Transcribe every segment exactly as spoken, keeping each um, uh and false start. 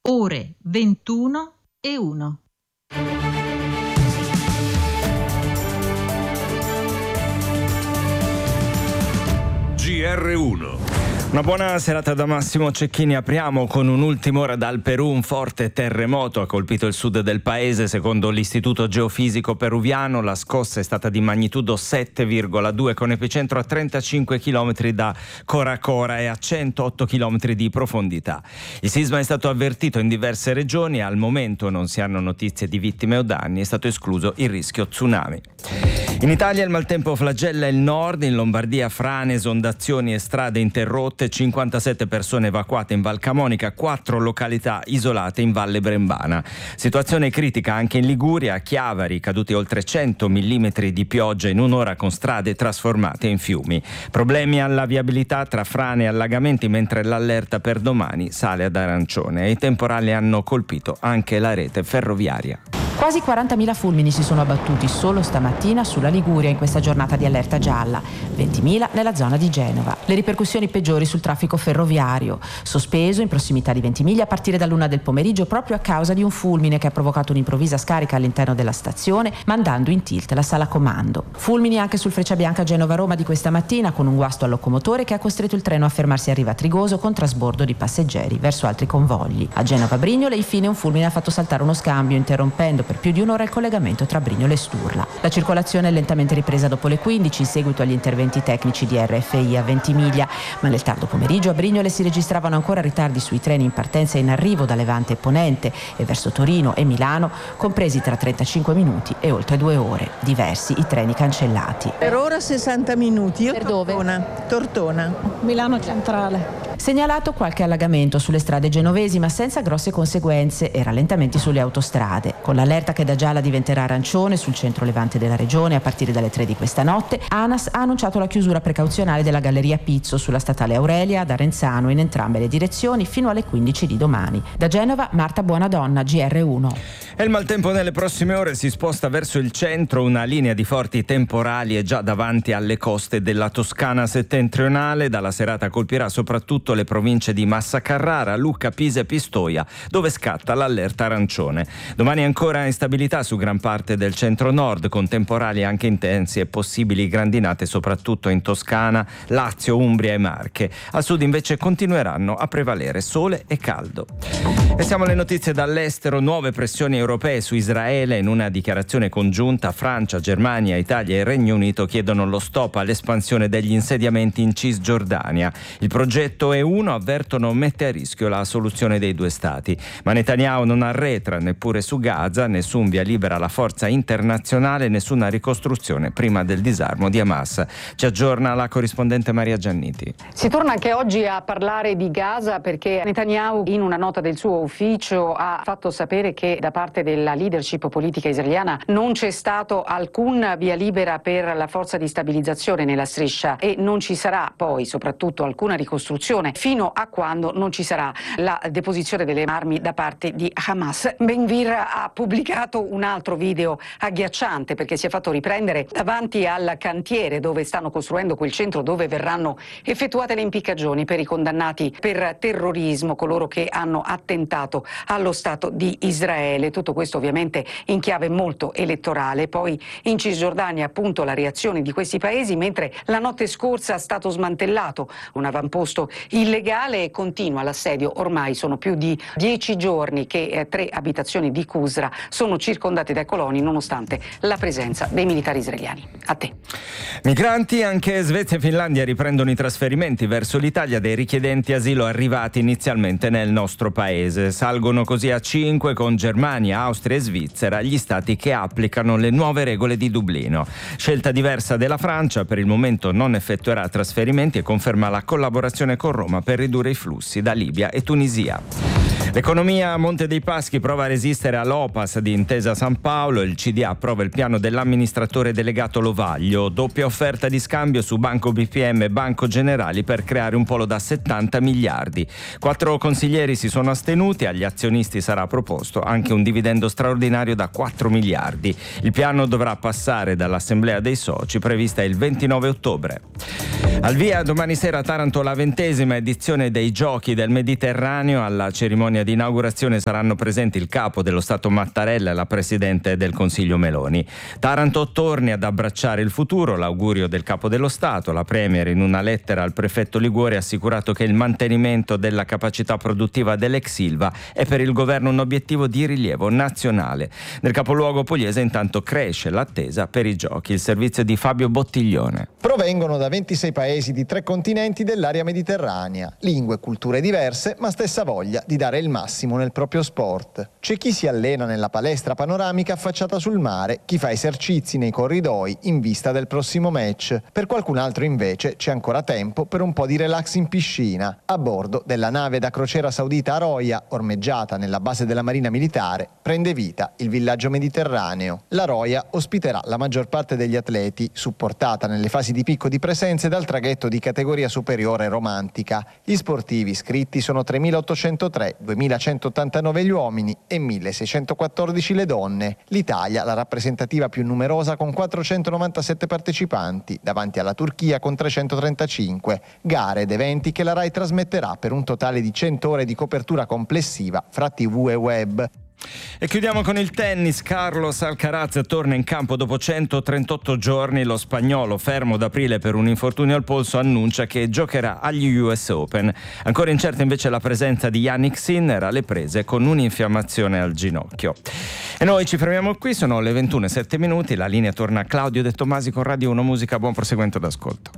ore ventuno e uno. G R uno. Una buona serata da Massimo Cecchini. Apriamo con un'ultima ora dal Perù. Un forte terremoto ha colpito il sud del paese. Secondo l'Istituto Geofisico Peruviano la scossa è stata di magnitudo sette virgola due con epicentro a trentacinque chilometri da Coracora e a centootto chilometri di profondità. Il sisma è stato avvertito in diverse regioni. Al momento non si hanno notizie di vittime o danni. È stato escluso il rischio tsunami. In Italia il maltempo flagella il nord. In Lombardia frane, esondazioni e strade interrotte, cinquantasette persone evacuate in Val Camonica, quattro località isolate in Valle Brembana. Situazione critica anche in Liguria, a Chiavari, caduti oltre cento millimetri di pioggia in un'ora con strade trasformate in fiumi. Problemi alla viabilità tra frane e allagamenti, mentre l'allerta per domani sale ad arancione e i temporali hanno colpito anche la rete ferroviaria. Quasi quarantamila fulmini si sono abbattuti solo stamattina sulla Liguria in questa giornata di allerta gialla, ventimila nella zona di Genova. Le ripercussioni peggiori sul traffico ferroviario, sospeso in prossimità di Ventimiglia a partire dall'una del pomeriggio proprio a causa di un fulmine che ha provocato un'improvvisa scarica all'interno della stazione, mandando in tilt la sala comando. Fulmini anche sul Frecciabianca Genova-Roma di questa mattina, con un guasto al locomotore che ha costretto il treno a fermarsi a Riva Trigoso con trasbordo di passeggeri verso altri convogli. A Genova-Brignole infine un fulmine ha fatto saltare uno scambio, interrompendo per più di un'ora il collegamento tra Brignole e Sturla. La circolazione è lentamente ripresa dopo le quindici in seguito agli interventi tecnici di R F I a Ventimiglia, ma nel tardo pomeriggio a Brignole si registravano ancora ritardi sui treni in partenza e in arrivo da Levante e Ponente e verso Torino e Milano, compresi tra trentacinque minuti e oltre due ore. Diversi i treni cancellati. Per ora sessanta minuti. Io per Tortona, dove? Tortona. Milano Centrale. Segnalato qualche allagamento sulle strade genovesi, ma senza grosse conseguenze e rallentamenti sulle autostrade. Con l'allerta che da gialla diventerà arancione sul centro levante della regione a partire dalle tre di questa notte, ANAS ha annunciato la chiusura precauzionale della Galleria Pizzo sulla statale Aurelia ad Arenzano in entrambe le direzioni fino alle quindici di domani. Da Genova, Marta Buonadonna, G R uno. E il maltempo nelle prossime ore si sposta verso il centro. Una linea di forti temporali è già davanti alle coste della Toscana settentrionale. Dalla serata colpirà soprattutto le province di Massa Carrara, Lucca, Pisa e Pistoia, dove scatta l'allerta arancione. Domani ancora instabilità su gran parte del centro-nord, con temporali anche intensi e possibili grandinate soprattutto in Toscana, Lazio, Umbria e Marche. Al sud invece continueranno a prevalere sole e caldo. E siamo alle notizie dall'estero. Nuove pressioni europee su Israele. In una dichiarazione congiunta Francia, Germania, Italia e Regno Unito chiedono lo stop all'espansione degli insediamenti in Cisgiordania. Il progetto E uno, avvertono, mette a rischio la soluzione dei due stati. Ma Netanyahu non arretra neppure su Gaza, nessun via libera alla forza internazionale, nessuna ricostruzione prima del disarmo di Hamas. Ci aggiorna la corrispondente Maria Gianniti. Si torna anche oggi a parlare di Gaza perché Netanyahu in una nota del suo ufficio ha fatto sapere che da parte della leadership politica israeliana non c'è stato alcun via libera per la forza di stabilizzazione nella striscia e non ci sarà poi soprattutto alcuna ricostruzione fino a quando non ci sarà la deposizione delle armi da parte di Hamas. Ben Gvir ha pubblicato un altro video agghiacciante perché si è fatto riprendere davanti al cantiere dove stanno costruendo quel centro dove verranno effettuate le impiccagioni per i condannati per terrorismo, coloro che hanno attentato allo Stato di Israele. Tutto questo ovviamente in chiave molto elettorale. Poi in Cisgiordania appunto la reazione di questi paesi, mentre la notte scorsa è stato smantellato un avamposto illegale e continua l'assedio. Ormai sono più di dieci giorni che eh, tre abitazioni di Qusra sono circondate dai coloni nonostante la presenza dei militari israeliani. A te. Migranti, anche Svezia e Finlandia riprendono i trasferimenti verso l'Italia dei richiedenti asilo arrivati inizialmente nel nostro paese. Salgono così a cinque con Germania, Austria e Svizzera gli stati che applicano le nuove regole di Dublino. Scelta diversa della Francia, per il momento non effettuerà trasferimenti e conferma la collaborazione con Roma per ridurre i flussi da Libia e Tunisia. L'economia a Monte dei Paschi prova a resistere all'Opas di Intesa San Paolo. Il C D A approva il piano dell'amministratore delegato Lovaglio. Doppia offerta di scambio su Banco B P M e Banco Generali per creare un polo da settanta miliardi. Quattro consiglieri si sono astenuti. Agli azionisti sarà proposto anche un dividendo straordinario da quattro miliardi. Il piano dovrà passare dall'assemblea dei soci prevista il ventinove ottobre. Al via domani sera a Taranto la ventesima edizione dei Giochi del Mediterraneo. Alla cerimonia cerimonia di inaugurazione saranno presenti il capo dello Stato Mattarella e la Presidente del Consiglio Meloni. Taranto torni ad abbracciare il futuro, l'augurio del capo dello Stato. La Premier in una lettera al prefetto Liguori ha assicurato che il mantenimento della capacità produttiva dell'ex Ilva è per il governo un obiettivo di rilievo nazionale. Nel capoluogo pugliese intanto cresce l'attesa per i giochi. Il servizio di Fabio Bottiglione. Provengono da ventisei paesi di tre continenti dell'area mediterranea, lingue e culture diverse, ma stessa voglia di dare il massimo nel proprio sport. C'è chi si allena nella palestra panoramica affacciata sul mare, chi fa esercizi nei corridoi in vista del prossimo match. Per qualcun altro invece c'è ancora tempo per un po' di relax in piscina. A bordo della nave da crociera saudita Roya, ormeggiata nella base della Marina Militare, prende vita il villaggio mediterraneo. La Roya ospiterà la maggior parte degli atleti, supportata nelle fasi di picco di presenze dal traghetto di categoria superiore romantica. Gli sportivi iscritti sono tremilaottocentotre, duemilacentottantanove gli uomini e milleseicentoquattordici le donne. L'Italia, la rappresentativa più numerosa con quattrocentonovantasette partecipanti, davanti alla Turchia con trecentotrentacinque. Gare ed eventi che la RAI trasmetterà per un totale di cento ore di copertura complessiva fra tivù e web. E chiudiamo con il tennis. Carlos Alcaraz torna in campo dopo centotrentotto giorni. Lo spagnolo, fermo da aprile per un infortunio al polso, annuncia che giocherà agli U S Open. Ancora incerta invece la presenza di Jannik Sinner alle prese con un'infiammazione al ginocchio. E noi ci fermiamo qui, sono le ventuno e sette minuti. La linea torna a Claudio De Tomasi con Radio uno Musica. Buon proseguimento d'ascolto.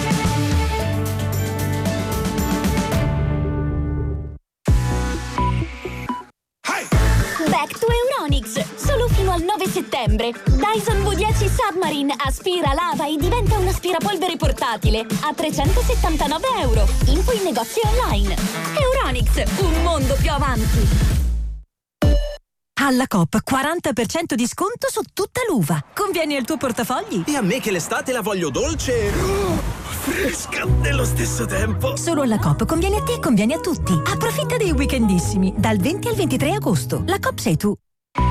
Back to Euronics, solo fino al nove settembre. Dyson V dieci Submarine aspira, lava e diventa un aspirapolvere portatile a trecentosettantanove euro. Info in negozi online. Euronics, un mondo più avanti. Alla Coop quaranta per cento di sconto su tutta l'uva. Convieni al tuo portafogli. E a me che l'estate la voglio dolce, oh, fresca nello stesso tempo. Solo alla Coop conviene a te e conviene a tutti. Approfitta dei weekendissimi dal venti al ventitré agosto. La Coop sei tu.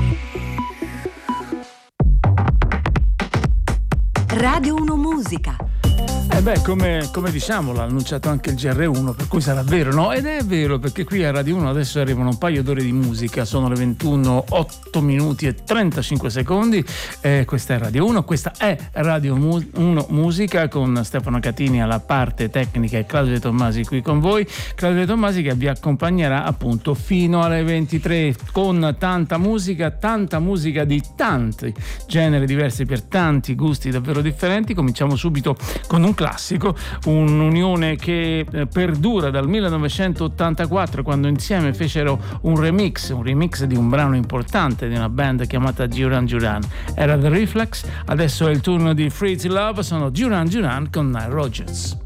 Radio uno Musica. Eh beh, come, come diciamo, l'ha annunciato anche il G R uno, per cui sarà vero, no? Ed è vero, perché qui a Radio uno adesso arrivano un paio d'ore di musica, sono le ventuno, otto minuti e trentacinque secondi. Eh, questa è Radio uno, questa è Radio uno Musica, con Stefano Catini alla parte tecnica e Claudio De Tommasi qui con voi. Claudio De Tommasi che vi accompagnerà appunto fino alle ventitré con tanta musica, tanta musica di tanti generi diversi per tanti gusti davvero differenti. Cominciamo subito con un classico, un'unione che eh, perdura dal millenovecentottantaquattro, quando insieme fecero un remix, un remix di un brano importante di una band chiamata Duran Duran. Era The Reflex, adesso è il turno di Free to Love, sono Duran Duran con Nile Rodgers.